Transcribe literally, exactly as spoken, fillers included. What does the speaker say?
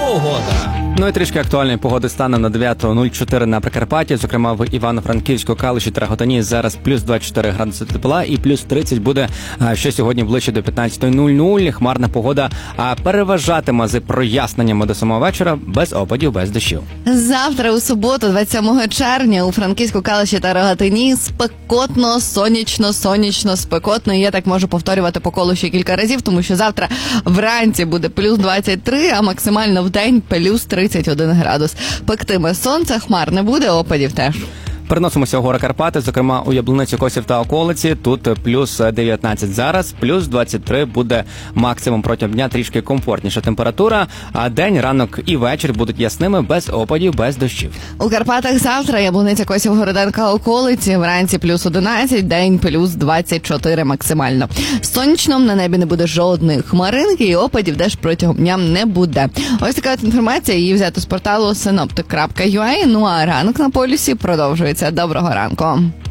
Погода. Ну і трішки актуальної погоди станом на дев'ята нуль чотири на Прикарпатті, зокрема в Івано-Франківську, Калуші та Раготині зараз плюс двадцять чотири градуси тепла і плюс тридцять буде ще сьогодні ближче до п'ятнадцята нуль нуль. Хмарна погода переважатиме з проясненнями до самого вечора, без опадів, без дощів. Завтра у суботу, двадцять сьомого червня, у Франківську, Калуші та Рогатині спекотно, сонячно, сонячно, спекотно. І я так можу повторювати по колу ще кілька разів, тому що завтра вранці буде плюс двадцять три, а максимально в день плюс тридцять один градус. Пектиме сонце, хмар не буде, опадів теж. Переносимося в гори Карпати, зокрема у Яблуницю, Косів та околиці. Тут плюс дев'ятнадцять зараз, плюс двадцять три буде максимум протягом дня, трішки комфортніша температура. А день, ранок і вечір будуть ясними, без опадів, без дощів. У Карпатах завтра Яблуниця, Косів, Городенка, околиці. Вранці плюс одинадцять, день плюс двадцять чотири максимально. Сонячно, на небі не буде жодної хмаринки і опадів теж протягом дня не буде. Ось така от інформація, її взято з порталу синоптик крапка ю а. Ну а ранок на полюсі продовжується. Доброго ранку.